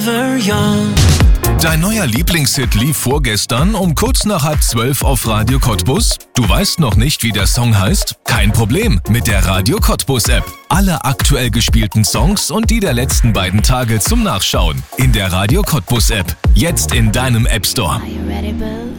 Dein neuer Lieblingshit lief vorgestern um kurz nach 11:30 auf Radio Cottbus? Du weißt noch nicht, wie der Song heißt? Kein Problem, mit der Radio Cottbus App. Alle aktuell gespielten Songs und die der letzten beiden Tage zum Nachschauen. In der Radio Cottbus App. Jetzt in deinem App Store. Are you ready, boo?